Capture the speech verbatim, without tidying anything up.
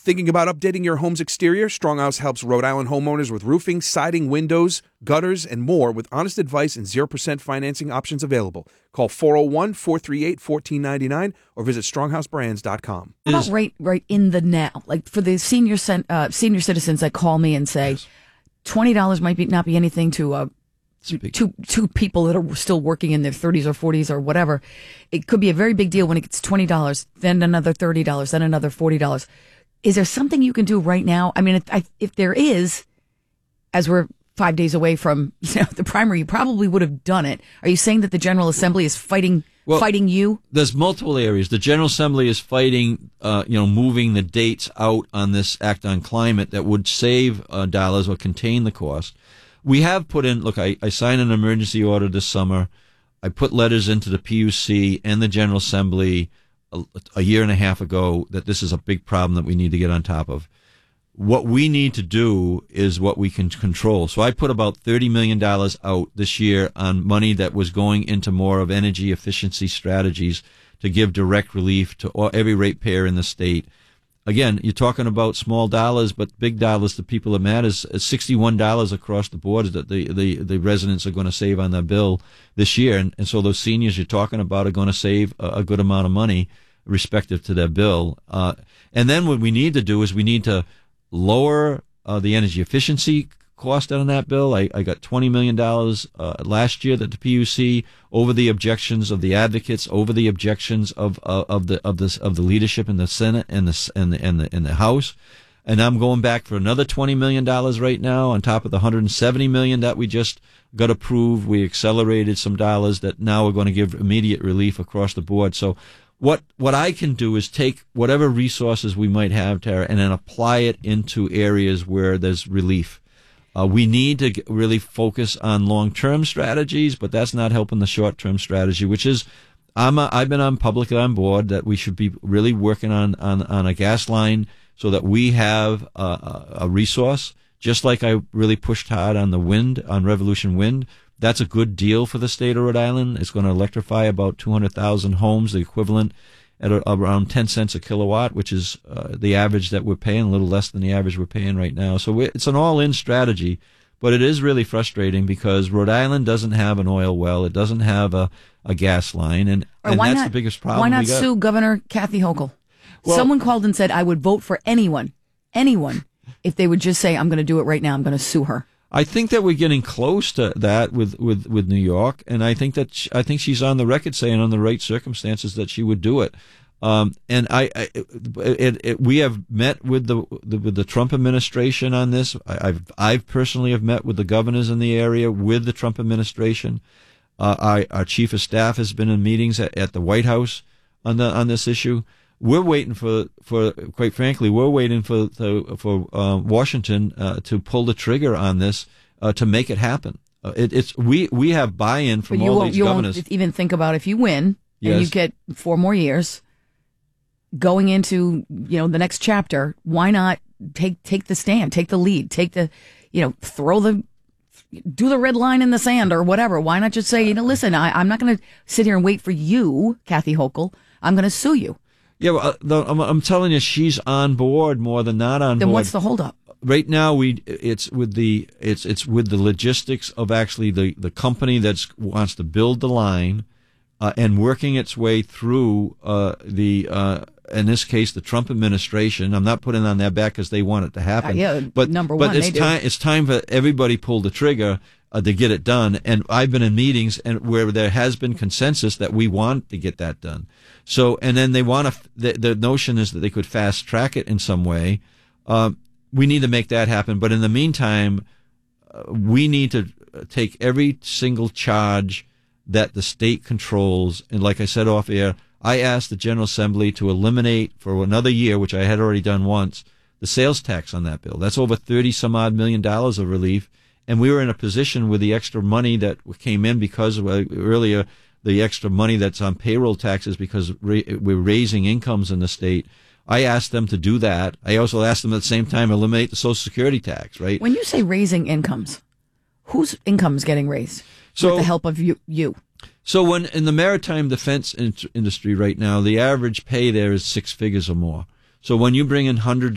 Thinking about updating your home's exterior? Stronghouse helps Rhode Island homeowners with roofing, siding, windows, gutters, and more with honest advice and zero percent financing options available. Call four oh one, four three eight, one four nine nine or visit stronghouse brands dot com. How about right, right in the now? Like for the senior cen- uh, senior citizens that call me and say, yes. twenty dollars might be, not be anything to uh, two, two people that are still working in their thirties or forties or whatever. It could be a very big deal when it gets twenty dollars, then another thirty dollars, then another forty dollars. Is there something you can do right now? I mean, if, if there is, as we're five days away from you know, the primary, you probably would have done it. Are you saying that the General Assembly is fighting well, fighting you? There's multiple areas. The General Assembly is fighting, uh, you know, moving the dates out on this Act on Climate that would save uh, dollars or contain the cost. We have put in, look, I, I signed an emergency order this summer. I put letters into the P U C and the General Assembly A, a year and a half ago that this is a big problem that we need to get on top of. What we need to do is what we can control. So I put about thirty million dollars out this year on money that was going into more of energy efficiency strategies to give direct relief to all, every ratepayer in the state. Again, you're talking about small dollars, but big dollars to people that matters. sixty-one dollars across the board that the, the, the residents are going to save on their bill this year. And, and so those seniors you're talking about are going to save a, a good amount of money respective to their bill. Uh, and then what we need to do is we need to lower uh, the energy efficiency cost on that bill. I, I got twenty million dollars uh, last year that the P U C, over the objections of the advocates, over the objections of uh, of the of this of the leadership in the Senate and the and the and the, and the House, and I'm going back for another twenty million dollars right now on top of the one hundred seventy million dollars that we just got approved. We accelerated some dollars that now are going to give immediate relief across the board. So what what I can do is take whatever resources we might have, Tara, and then apply it into areas where there's relief. Uh, we need to really focus on long-term strategies, but that's not helping the short-term strategy, which is I'm a, I've been on publicly on board that we should be really working on, on, on a gas line so that we have a, a resource, just like I really pushed hard on the wind, on Revolution Wind. That's a good deal for the state of Rhode Island. It's going to electrify about two hundred thousand homes, the equivalent at a, around ten cents a kilowatt, which is uh, the average that we're paying, a little less than the average we're paying right now. So we, it's an all-in strategy, but it is really frustrating because Rhode Island doesn't have an oil well. It doesn't have a, a gas line, and, and that's not, the biggest problem Why not we got. sue Governor Kathy Hochul? Well, Someone called and said, I would vote for anyone, anyone, if they would just say, I'm going to do it right now. I'm going to sue her. I think that we're getting close to that with, with, with New York, and I think that she, I think she's on the record saying on the right circumstances that she would do it. Um, and I, I it, it, we have met with the, the with the Trump administration on this. I, I've I've personally have met with the governors in the area with the Trump administration. Uh, our, our chief of staff has been in meetings at, at the White House on the on this issue. We're waiting for, for quite frankly, we're waiting for the, for uh, Washington uh, to pull the trigger on this uh, to make it happen. Uh, it, it's we we have buy-in from but you all won't, these you governors. Won't even think about if you win yes. and you get four more years going into you know the next chapter. Why not take take the stand, take the lead, take the you know throw the do the red line in the sand or whatever. Why not just say you know listen, I, I'm not going to sit here and wait for you, Kathy Hochul. I'm going to sue you. Yeah, well, uh, I'm, I'm telling you, she's on board more than not on then board. Then what's the holdup? Right now, we it's with the it's it's with the logistics of actually the, the company that wants to build the line uh, and working its way through uh, the uh, in this case the Trump administration. I'm not putting on their back because they want it to happen. Uh, yeah, but number but one, it's they time do. it's time for everybody pull the trigger uh, to get it done. And I've been in meetings and where there has been consensus that we want to get that done. So, and then they want to, the, the notion is that they could fast track it in some way. Um, we need to make that happen. But in the meantime, uh, we need to take every single charge that the state controls. And like I said off air, I asked the General Assembly to eliminate for another year, which I had already done once, the sales tax on that bill. That's over thirty some odd million dollars of relief. And we were in a position with the extra money that came in because of uh, earlier, the extra money that's on payroll taxes because ra- we're raising incomes in the state. I asked them to do that. I also asked them at the same time eliminate the Social Security tax, right? When you say raising incomes, whose income is getting raised so, with the help of you? you? So when in the maritime defense in- industry right now, the average pay there is six figures or more. So when you bring in hundreds